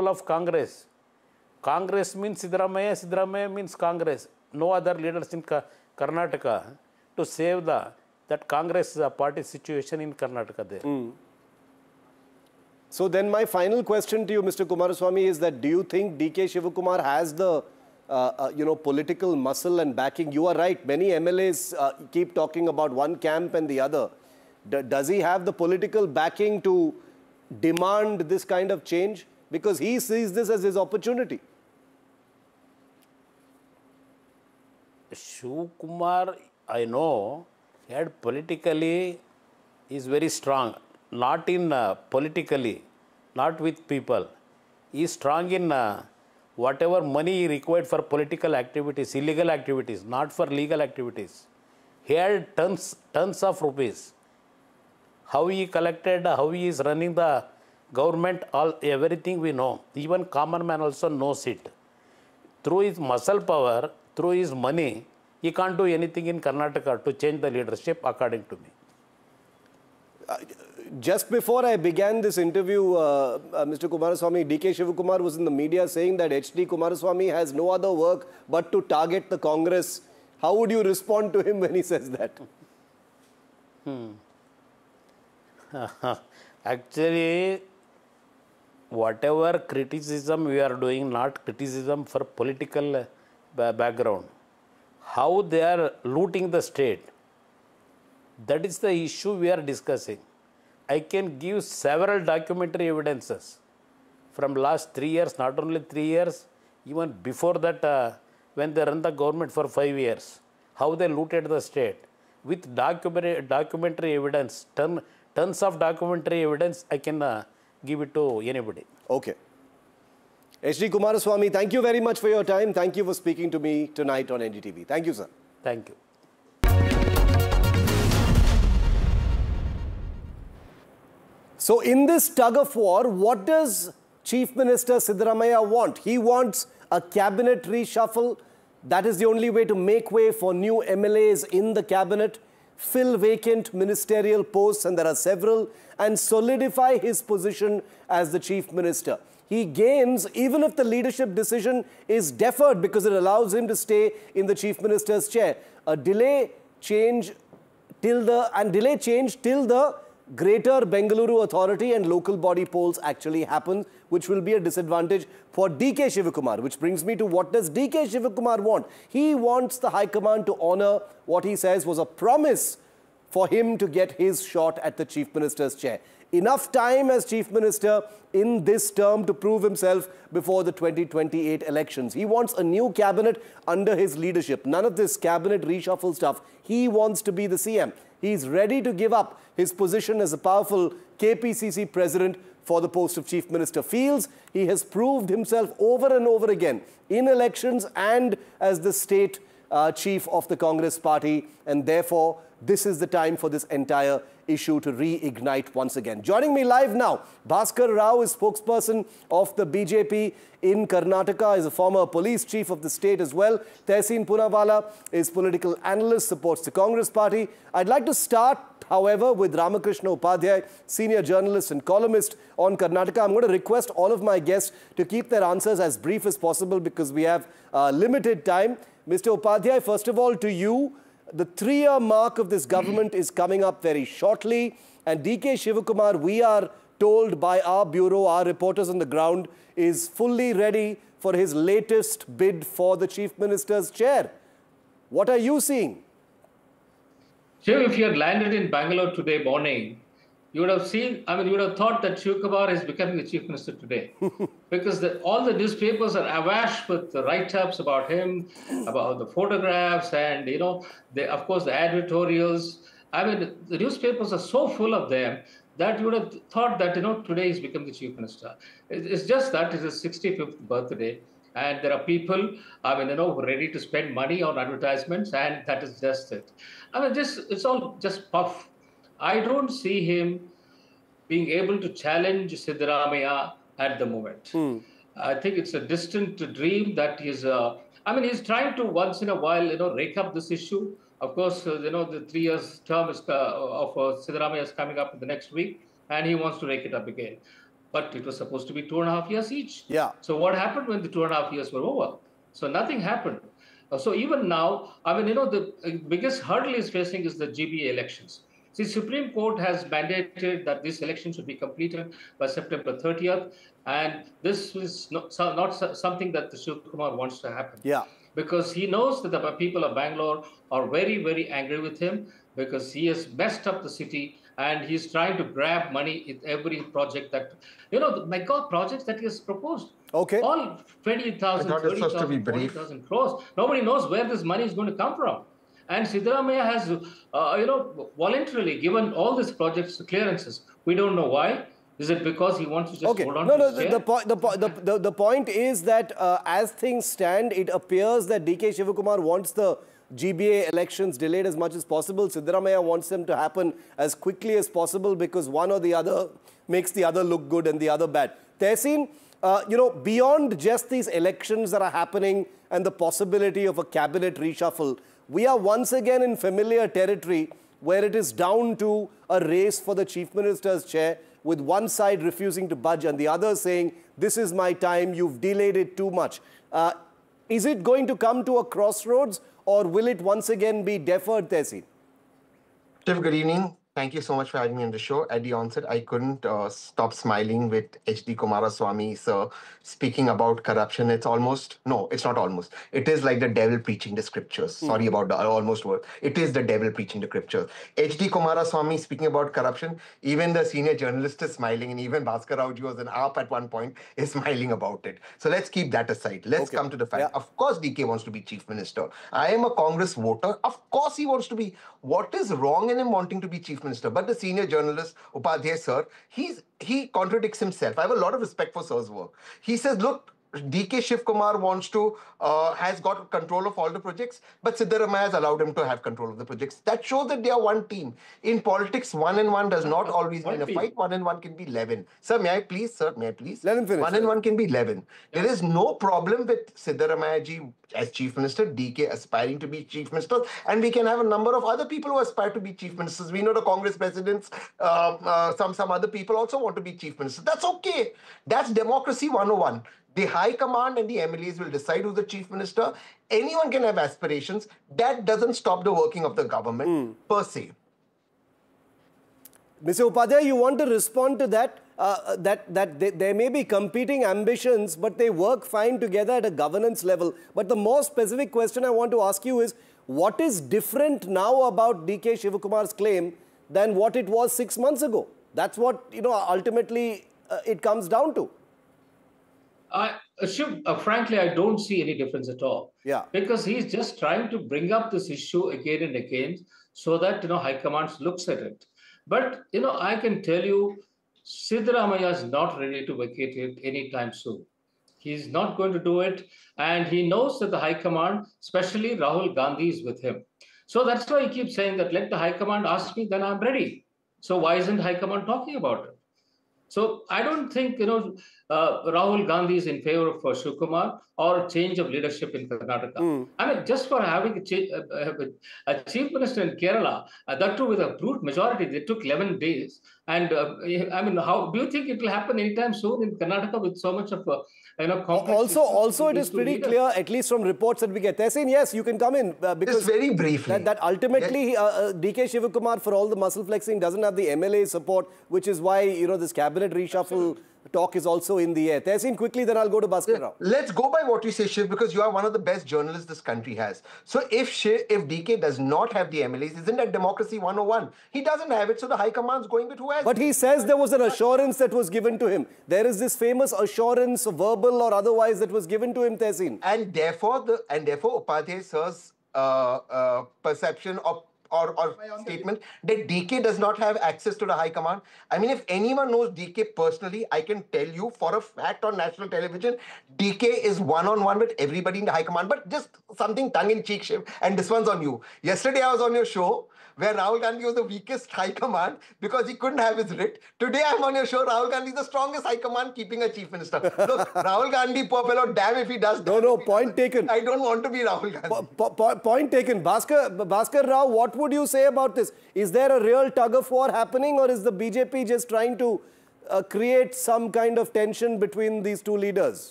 role of Congress. Congress means Siddaramaiah, Siddaramaiah means Congress. No other leaders in Karnataka to save that Congress party situation in Karnataka there. So then my final question to you, Mr. Kumaraswamy, is that do you think DK Shivakumar has the political muscle and backing? You are right. Many MLAs keep talking about one camp and the other. Does he have the political backing to demand this kind of change? Because he sees this as his opportunity. Shivakumar, I know, he had politically is very strong. Not in politically, not with people. He is strong in whatever money he required for political activities, illegal activities, not for legal activities. He had tons of rupees. How he collected, how he is running the government, everything we know. Even common man also knows it. Through his muscle power, through his money, he can't do anything in Karnataka to change the leadership, according to me. Just before I began this interview, Mr. Kumaraswamy, DK Shivakumar was in the media saying that HD Kumaraswamy has no other work but to target the Congress. How would you respond to him when he says that? Actually, whatever criticism we are doing, not criticism for political background, how they are looting the state, that is the issue we are discussing. I can give several documentary evidences from last 3 years, not only 3 years, even before that when they run the government for 5 years, how they looted the state. With documentary evidence, tons of documentary evidence, I can give it to anybody. Okay. HD Kumaraswamy, thank you very much for your time. Thank you for speaking to me tonight on NDTV. Thank you, sir. Thank you. So in this tug of war, what does Chief Minister Siddaramaiah want? He wants a cabinet reshuffle. That is the only way to make way for new MLAs in the cabinet, fill vacant ministerial posts, and there are several, and solidify his position as the Chief Minister. He gains even if the leadership decision is deferred because it allows him to stay in the Chief Minister's chair. A delay change till the Greater Bengaluru Authority and local body polls actually happen, which will be a disadvantage for DK Shivakumar. Which brings me to, what does DK Shivakumar want? He wants the High Command to honor what he says was a promise for him to get his shot at the Chief Minister's chair. Enough time as Chief Minister in this term to prove himself before the 2028 elections. He wants a new cabinet under his leadership. None of this cabinet reshuffle stuff. He wants to be the CM. He's ready to give up his position as a powerful KPCC president for the post of Chief Minister. Feels he has proved himself over and over again in elections and as the state chief of the Congress party, and therefore this is the time for this entire issue to reignite once again. Joining me live now, Bhaskar Rao is spokesperson of the BJP in Karnataka, is a former police chief of the state as well. Tehseen Poonawalla is political analyst, supports the Congress party. I'd like to start, however, with Ramakrishna Upadhyay, senior journalist and columnist on Karnataka. I'm going to request all of my guests to keep their answers as brief as possible because we have limited time. Mr. Upadhyay, first of all, to you, the 3-year mark of this government is coming up very shortly, and DK Shivakumar, we are told by our bureau, our reporters on the ground, is fully ready for his latest bid for the Chief Minister's chair. What are you seeing? Shiv, if you had landed in Bangalore today morning, you would have seen, you would have thought that Shivakumar is becoming the Chief Minister today. Because all the newspapers are awash with the write-ups about him, about the photographs, and, of course, the editorials. The newspapers are so full of them that you would have thought that, today he's become the Chief Minister. It's just that it's his 65th birthday. And there are people, ready to spend money on advertisements, and that is just it. It's all just puff. I don't see him being able to challenge Siddaramaiah at the moment. I think it's a distant dream that he's trying to once in a while, rake up this issue. Of course, the 3 years term of Siddaramaiah is coming up in the next week, and he wants to rake it up again. but it was supposed to be 2.5 years each. Yeah. So what happened when the 2.5 years were over? So nothing happened. So even now, I mean, the biggest hurdle is facing is the GBA elections. The Supreme Court has mandated that this election should be completed by September 30th, and this is not something that the Shiv Kumar wants to happen. Yeah. Because he knows that the people of Bangalore are very, very angry with him because he has messed up the city and he's trying to grab money in every project that, my God, projects that he has proposed. Okay. All 20,000, 30,000, 40,000 crores. Nobody knows where this money is going to come from. And Siddaramaiah has, voluntarily given all these projects clearances. We don't know why. Is it because he wants to just hold on to his chair? The point is that as things stand, it appears that DK Shivakumar wants the GBA elections delayed as much as possible. Siddaramaiah wants them to happen as quickly as possible because one or the other makes the other look good and the other bad. Tehseen, beyond just these elections that are happening and the possibility of a cabinet reshuffle, we are once again in familiar territory where it is down to a race for the Chief Minister's chair, with one side refusing to budge and the other saying, this is my time, you've delayed it too much. Is it going to come to a crossroads or will it once again be deferred, Tehseen? Shiv, good evening. Thank you so much for having me on the show. At the onset, I couldn't stop smiling with H.D. Kumaraswamy, sir, speaking about corruption. It's almost, no, it's not almost. It is like the devil preaching the scriptures. Sorry about the almost word. It is the devil preaching the scriptures. H.D. Kumaraswamy speaking about corruption, even the senior journalist is smiling, and even Bhaskar Rao ji was an AAP at one point, is smiling about it. So let's keep that aside. Let's come to the fact. Yeah. Of course, DK wants to be chief minister. I am a Congress voter. Of course, he wants to be. What is wrong in him wanting to be chief minister? But the senior journalist, Upadhyay sir, he contradicts himself. I have a lot of respect for sir's work. He says, look, DK Shivakumar wants to, has got control of all the projects, but Siddaramaiah has allowed him to have control of the projects. That shows that they are one team. In politics, 1 and 1 does not always mean a fight. 1 and 1 can be 11. Sir, may I please? Sir, may I please? Let him finish. 1 and 1 can be 11. There is no problem with Siddaramaiah ji as chief minister, DK aspiring to be chief minister, and we can have a number of other people who aspire to be chief ministers. We know the Congress presidents, some other people also want to be chief ministers. That's okay. That's democracy 101. The High Command and the MLAs will decide who's the chief minister. Anyone can have aspirations. That doesn't stop the working of the government per se. Mr. Upadhyay, you want to respond to that? There may be competing ambitions, but they work fine together at a governance level. But the more specific question I want to ask you is, what is different now about DK Shivakumar's claim than what it was 6 months ago? That's what, ultimately it comes down to. Frankly, I don't see any difference at all. Yeah. Because he's just trying to bring up this issue again and again so that, High Command looks at it. But, I can tell you, Siddaramaiah is not ready to vacate it anytime soon. He's not going to do it. And he knows that the High Command, especially Rahul Gandhi, is with him. So that's why he keeps saying that let the High Command ask me, then I'm ready. So why isn't High Command talking about it? So I don't think, Rahul Gandhi is in favor of Shivakumar or a change of leadership in Karnataka. I mean, just for having a chief minister in Kerala, that too with a brute majority, they took 11 days. And how do you think it will happen anytime soon in Karnataka with so much of complex? Also, it is pretty clear, at least from reports that we get. Tehseen, yes, you can come in because just very briefly that ultimately DK Shivakumar, for all the muscle flexing, doesn't have the MLA support, which is why this cabinet reshuffle talk is also in the air. Tehseen, quickly, then I'll go to Bhaskar Rao. Let's go by what you say, Shiv, because you are one of the best journalists this country has. So if DK does not have the MLAs, isn't that democracy 101? He doesn't have it, so the High Command's going with who has. But he says there was an assurance that was given to him. There is this famous assurance, verbal or otherwise, that was given to him, Tehseen. And therefore, Upadhyay sir's perception of or statement that DK does not have access to the High Command. I mean, if anyone knows DK personally, I can tell you for a fact on national television, DK is one-on-one with everybody in the High Command. But just something tongue-in-cheek, Shiv, and this one's on you. Yesterday, I was on your show where Rahul Gandhi was the weakest High Command because he couldn't have his writ. Today, I'm on your show, Rahul Gandhi is the strongest High Command keeping a chief minister. Look, Rahul Gandhi, poor fellow, damn if he does. No, point taken. I don't want to be Rahul Gandhi. Point taken. Bhaskar Rao, what would you say about this? Is there a real tug of war happening, or is the BJP just trying to create some kind of tension between these two leaders?